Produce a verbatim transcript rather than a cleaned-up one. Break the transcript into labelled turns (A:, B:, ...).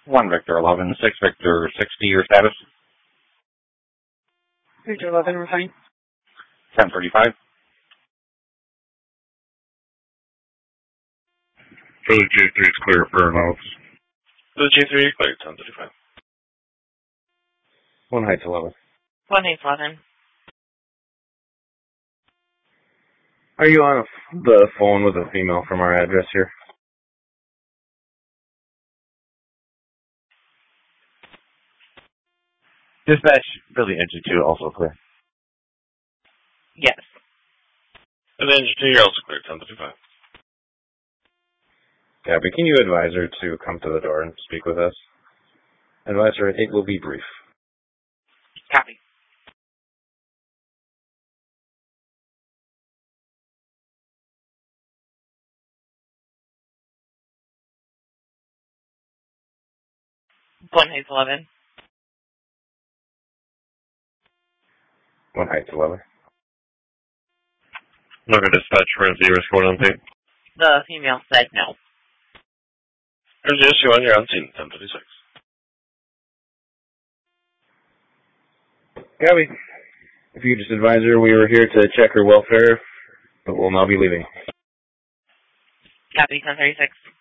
A: one Victor eleven, six Victor sixty, your status?
B: Victor eleven, we're fine.
A: ten thirty-five.
C: For the J three, it's clear for notes.
D: For the J three, clear, ten thirty-five.
C: One Heights eleven.
E: One Heights eleven.
C: Are you on a, the phone with a female from our address here?
F: Dispatch, Billy Engine two, also clear.
E: Yes.
D: And Engine two, you're also clear, ten thirty-five.
C: Gabby, can you advise her to come to the door and speak with us? Advise her it will be brief.
E: Copy. One Heights eleven.
C: One Heights eleven.
D: Look at dispatch for zero score on tape.
E: The female said no.
D: There's the issue on your on scene, ten thirty-six.
C: Gabby, if you just advise her we were here to check her welfare, but we'll now be leaving.
E: Copy, ten thirty-six.